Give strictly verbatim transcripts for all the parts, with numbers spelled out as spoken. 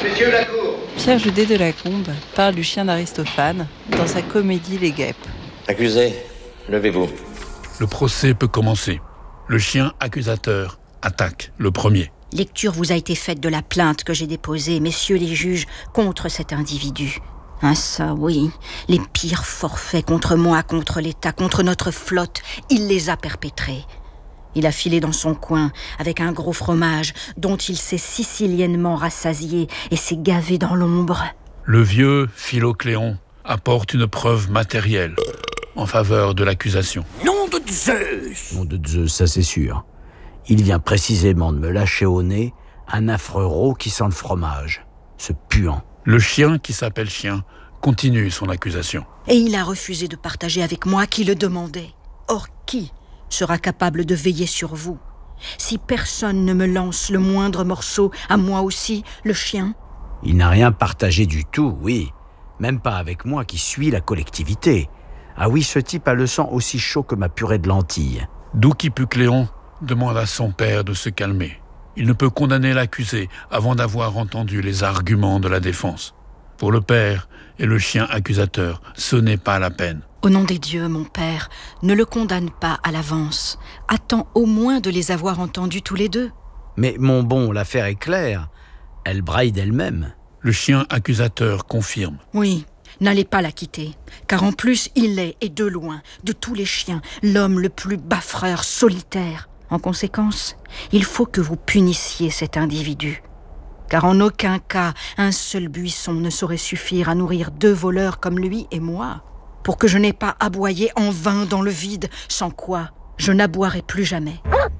Messieurs la cour. Pierre Judet de Lacombe parle du chien d'Aristophane dans sa comédie Les Guêpes. Accusé, levez-vous. Le procès peut commencer. Le chien accusateur attaque le premier. Lecture vous a été faite de la plainte que j'ai déposée, messieurs les juges, contre cet individu. Ah ça, oui, les pires forfaits contre moi, contre l'État, contre notre flotte, il les a perpétrés. Il a filé dans son coin avec un gros fromage dont il s'est siciliennement rassasié et s'est gavé dans l'ombre. Le vieux Philocléon apporte une preuve matérielle en faveur de l'accusation. Nom de Zeus! Nom de Zeus, ça c'est sûr. Il vient précisément de me lâcher au nez un affreux rot qui sent le fromage, ce puant. Le chien qui s'appelle chien continue son accusation. Et il a refusé de partager avec moi qui le demandait. Or qui sera capable de veiller sur vous? Si personne ne me lance le moindre morceau, à moi aussi, le chien? Il n'a rien partagé du tout, oui. Même pas avec moi qui suis la collectivité. Ah oui, ce type a le sang aussi chaud que ma purée de lentilles. Douquipucléon demande à son père de se calmer. Il ne peut condamner l'accusé avant d'avoir entendu les arguments de la défense. Pour le père et le chien accusateur, ce n'est pas la peine. Au nom des dieux, mon père, ne le condamne pas à l'avance. Attends au moins de les avoir entendus tous les deux. Mais mon bon, l'affaire est claire. Elle braille d'elle-même. Le chien accusateur confirme. Oui, n'allez pas la quitter. Car en plus, il est, et de loin, de tous les chiens, l'homme le plus baffreur, solitaire. En conséquence, il faut que vous punissiez cet individu. Car en aucun cas, un seul buisson ne saurait suffire à nourrir deux voleurs comme lui et moi. Pour que je n'ai pas aboyé en vain dans le vide, sans quoi je n'aboierai plus jamais.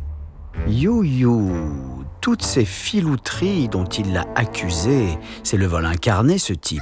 You, you, toutes ces filouteries dont il l'a accusé, c'est le vol incarné, ce type.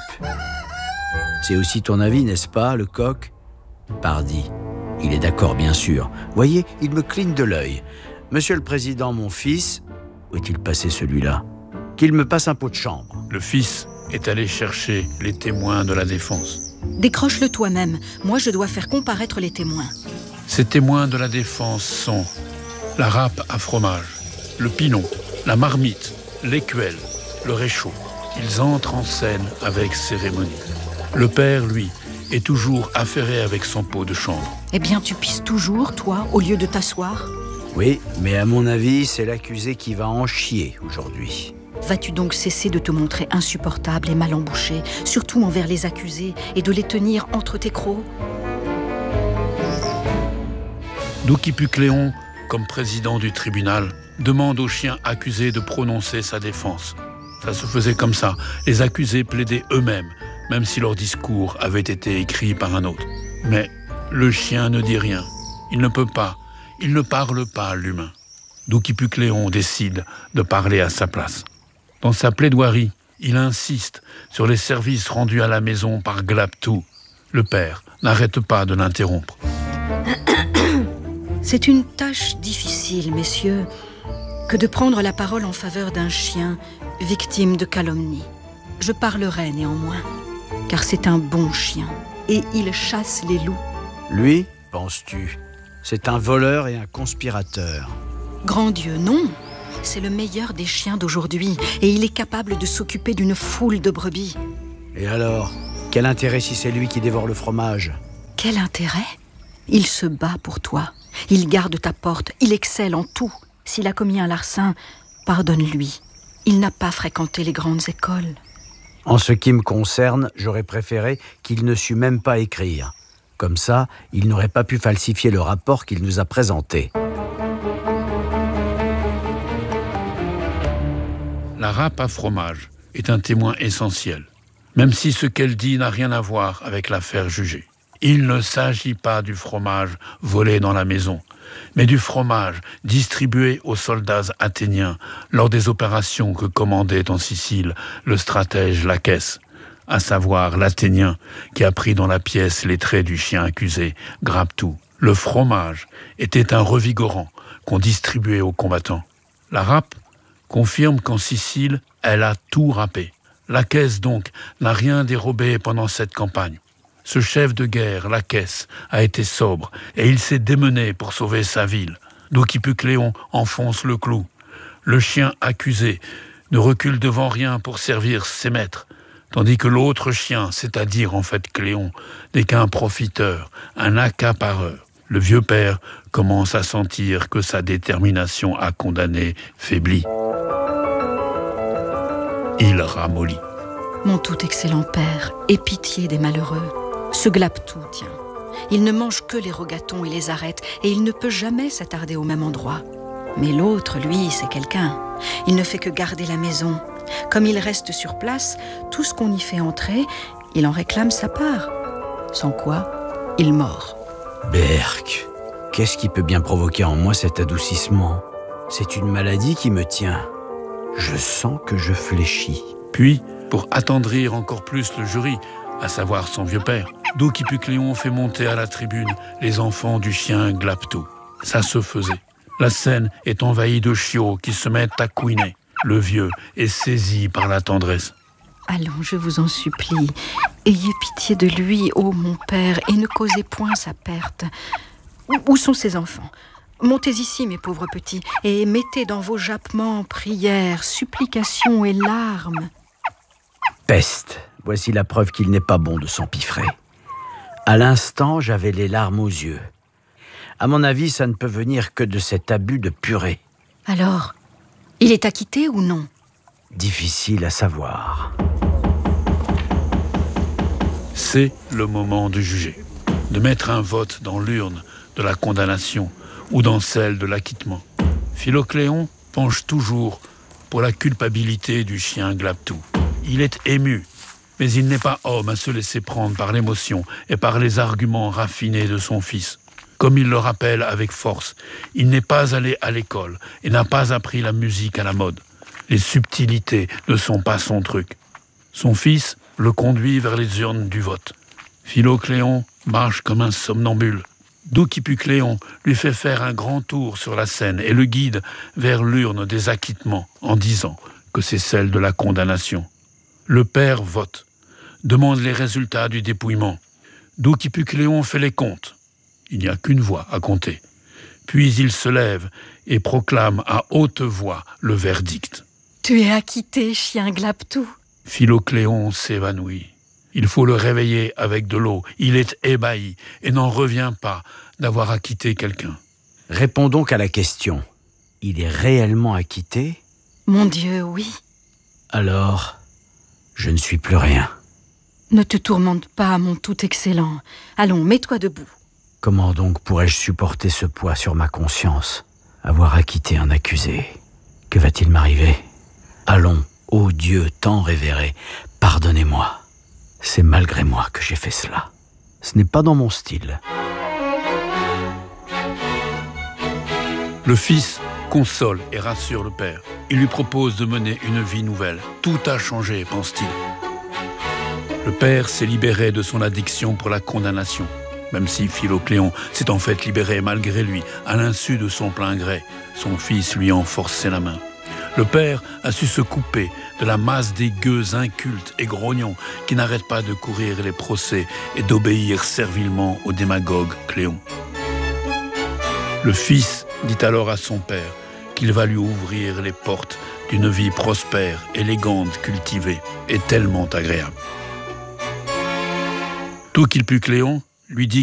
C'est aussi ton avis, n'est-ce pas, le coq? Pardi, il est d'accord, bien sûr. Voyez, il me cligne de l'œil. Monsieur le Président, mon fils, où est-il passé celui-là? Qu'il me passe un pot de chambre. Le fils est allé chercher les témoins de la défense. Décroche-le toi-même. Moi, je dois faire comparaître les témoins. Ces témoins de la défense sont la râpe à fromage, le pinon, la marmite, l'écuelle, le réchaud. Ils entrent en scène avec cérémonie. Le père, lui, est toujours affairé avec son pot de chambre. Eh bien, tu pisses toujours, toi, au lieu de t'asseoir? Oui, mais à mon avis, c'est l'accusé qui va en chier aujourd'hui. Vas-tu donc cesser de te montrer insupportable et mal embouché, surtout envers les accusés, et de les tenir entre tes crocs? Douquipucléon, comme président du tribunal, demande au chien accusé de prononcer sa défense. Ça se faisait comme ça. Les accusés plaidaient eux-mêmes, même si leur discours avait été écrit par un autre. Mais le chien ne dit rien. Il ne peut pas. Il ne parle pas, l'humain. Douquipucléon décide de parler à sa place. Dans sa plaidoirie, il insiste sur les services rendus à la maison par Glaptou. Le père n'arrête pas de l'interrompre. C'est une tâche difficile, messieurs, que de prendre la parole en faveur d'un chien victime de calomnie. Je parlerai néanmoins, car c'est un bon chien, et il chasse les loups. Lui, penses-tu, c'est un voleur et un conspirateur? Grand Dieu, non! C'est le meilleur des chiens d'aujourd'hui, et il est capable de s'occuper d'une foule de brebis. Et alors, quel intérêt si c'est lui qui dévore le fromage? Quel intérêt? Il se bat pour toi. Il garde ta porte. Il excelle en tout. S'il a commis un larcin, pardonne-lui. Il n'a pas fréquenté les grandes écoles. En ce qui me concerne, j'aurais préféré qu'il ne sût même pas écrire. Comme ça, il n'aurait pas pu falsifier le rapport qu'il nous a présenté. La râpe à fromage est un témoin essentiel, même si ce qu'elle dit n'a rien à voir avec l'affaire jugée. Il ne s'agit pas du fromage volé dans la maison, mais du fromage distribué aux soldats athéniens lors des opérations que commandait en Sicile le stratège Laquès, à savoir l'Athénien qui a pris dans la pièce les traits du chien accusé, Graptou. Le fromage était un revigorant qu'on distribuait aux combattants. La râpe confirme qu'en Sicile, elle a tout râpé. Laquès, donc, n'a rien dérobé pendant cette campagne. Ce chef de guerre, Laquès, a été sobre et il s'est démené pour sauver sa ville. Douquipucléon enfonce le clou. Le chien accusé ne recule devant rien pour servir ses maîtres, tandis que l'autre chien, c'est-à-dire en fait Cléon, n'est qu'un profiteur, un accapareur. Le vieux père commence à sentir que sa détermination à condamner faiblit. Il ramollit. Mon tout excellent père, aie pitié des malheureux. Ce Glaptou, tiens, il ne mange que les rogatons et les arêtes, et il ne peut jamais s'attarder au même endroit. Mais l'autre, lui, c'est quelqu'un. Il ne fait que garder la maison. Comme il reste sur place, tout ce qu'on y fait entrer, il en réclame sa part. Sans quoi, il mord. Berk, qu'est-ce qui peut bien provoquer en moi cet adoucissement? C'est une maladie qui me tient. Je sens que je fléchis. Puis, pour attendrir encore plus le jury, à savoir son vieux père, Doukipucléon fait monter à la tribune les enfants du chien Glaptou. Ça se faisait. La scène est envahie de chiots qui se mettent à couiner. Le vieux est saisi par la tendresse. Allons, je vous en supplie, ayez pitié de lui, ô mon père, et ne causez point sa perte. Où sont ses enfants? Montez ici, mes pauvres petits, et mettez dans vos jappements prières, supplications et larmes. Peste, voici la preuve qu'il n'est pas bon de s'empiffrer. À l'instant, j'avais les larmes aux yeux. À mon avis, ça ne peut venir que de cet abus de purée. Alors, il est acquitté ou non? Difficile à savoir. C'est le moment de juger, de mettre un vote dans l'urne de la condamnation ou dans celle de l'acquittement. Philocléon penche toujours pour la culpabilité du chien Glaptou. Il est ému, mais il n'est pas homme à se laisser prendre par l'émotion et par les arguments raffinés de son fils. Comme il le rappelle avec force, il n'est pas allé à l'école et n'a pas appris la musique à la mode. Les subtilités ne sont pas son truc. Son fils le conduit vers les urnes du vote. Philocléon marche comme un somnambule. Doukipucléon lui fait faire un grand tour sur la scène et le guide vers l'urne des acquittements en disant que c'est celle de la condamnation. Le père vote, demande les résultats du dépouillement. Doukipucléon fait les comptes. Il n'y a qu'une voix à compter. Puis il se lève et proclame à haute voix le verdict. Tu es acquitté, chien Glaptou. Philocléon s'évanouit. Il faut le réveiller avec de l'eau. Il est ébahi et n'en revient pas d'avoir acquitté quelqu'un. Réponds donc à la question. Il est réellement acquitté? Mon Dieu, oui. Alors, je ne suis plus rien. Ne te tourmente pas, mon tout excellent. Allons, mets-toi debout. Comment donc pourrais-je supporter ce poids sur ma conscience? Avoir acquitté un accusé. Que va-t-il m'arriver? Allons, ô Dieu tant révéré, pardonnez-moi. C'est malgré moi que j'ai fait cela. Ce n'est pas dans mon style. Le fils console et rassure le père. Il lui propose de mener une vie nouvelle. Tout a changé, pense-t-il. Le père s'est libéré de son addiction pour la condamnation. Même si Philocléon s'est en fait libéré malgré lui, à l'insu de son plein gré, son fils lui en forçait la main. Le père a su se couper de la masse des gueux incultes et grognons qui n'arrêtent pas de courir les procès et d'obéir servilement au démagogue Cléon. Le fils dit alors à son père qu'il va lui ouvrir les portes d'une vie prospère, élégante, cultivée et tellement agréable. Doukipucléon lui dit